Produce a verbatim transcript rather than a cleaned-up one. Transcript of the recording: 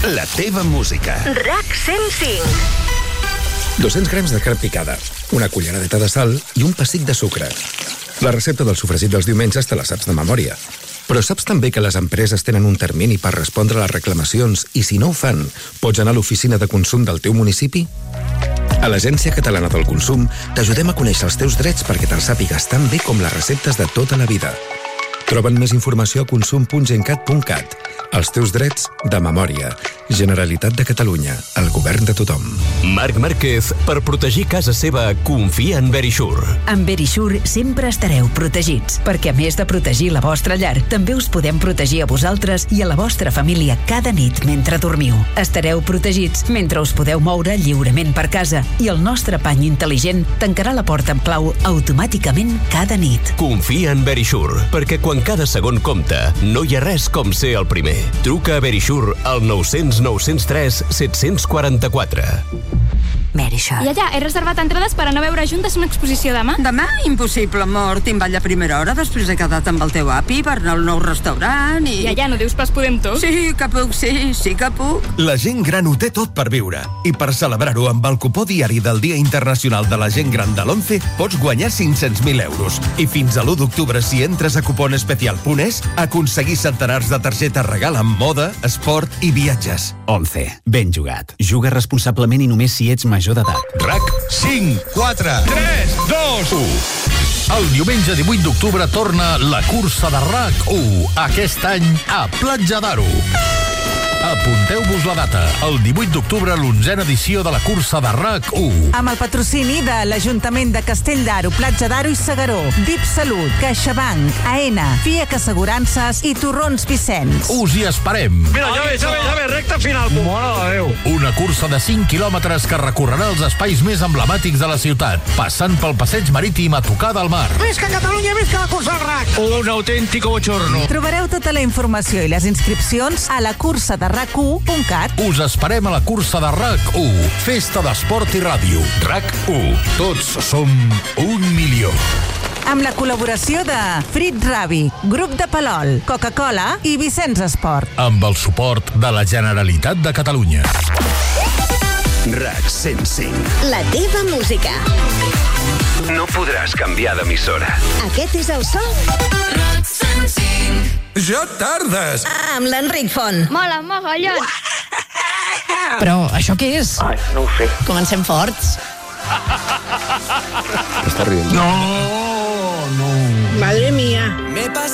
la teva música. RAC cent cinc. dos-cents grams de carn picada, una culleradeta de sal i un pessic de sucre. La recepta del sofregit dels diumenges te la saps de memòria. Però saps també que les empreses tenen un termini per respondre a les reclamacions i si no ho fan, pots anar a l'oficina de consum del teu municipi? A l'Agència Catalana del Consum t'ajudem a conèixer els teus drets perquè te'ls sàpigues tan bé com les receptes de tota la vida. Troben més informació a consum punt gencat punt cat. Els teus drets de memòria. Generalitat de Catalunya. El govern de tothom. Marc Márquez, per protegir casa seva, confia en Verisure. Amb Verisure sempre estareu protegits, perquè a més de protegir la vostra llar, també us podem protegir a vosaltres i a la vostra família cada nit mentre dormiu. Estareu protegits mentre us podeu moure lliurement per casa i el nostre pany intel·ligent tancarà la porta amb clau automàticament cada nit. Confia en Verisure, perquè quan cada segon compta, no hi ha res com ser el primer. Truca a Verisure al nou cents nou cents tres set cents quaranta-quatre. Verisure. I allà, he reservat entrades per anar a veure juntes una exposició demà. Demà? Impossible, amor. Tinc ball a primera hora, després he quedat amb el teu api per anar al nou restaurant i... I allà no dius pas podem tots? Sí que puc, sí, sí que puc. La gent gran ho té tot per viure. I per celebrar-ho amb el cupó diari del Dia Internacional de la Gent Gran de l'Once, pots guanyar cinc-cents mil euros. I fins a l'u d'octubre, si entres a cupon especial punt es, aconseguir centenars de targetes regal amb moda, esport i viatges. Once. Ben jugat. Juga responsablement i només si ets major d'edat. RAC cinc, quatre, tres, dos, u. El diumenge divuit d'octubre torna la cursa de RAC u, aquest any a Platja d'Aro. Apunteu-vos la data, el divuit d'octubre, l'onzena edició de la cursa de RAC u. Amb el patrocini de l'Ajuntament de Castell d'Aro, Platja d'Aro i Segaró, D I P Salut, CaixaBank, AENA, FIAC Assegurances i Torrons Vicenç. Us hi esperem. Mira, ja ve, ja ve, ja ve, recta final. Mare de Déu. Una cursa de cinc quilòmetres que recorrerà els espais més emblemàtics de la ciutat, passant pel passeig marítim a tocar del mar. Visca Catalunya, visca la cursa del RAC. Un autèntico bochorno. Trobareu tota la informació i les inscripcions a la cursa de RAC u punt cat. Us esperem a la cursa de RAC u, festa d'esport i ràdio. RAC u, tots som un milió. Amb la col·laboració de Frit Ravi, Grup de Palol, Coca-Cola i Vicenç Esport. Amb el suport de la Generalitat de Catalunya. RAC cent cinc. La teva música. No podràs canviar d'emissora. Aquest és el so. RAC cent cinc. Ja tardes! Amb l'Enric Font. Mola, mogollon. Però això què és? Ai, no ho sé. Comencem forts. Està rient. No, no. Madre mía. Me pasa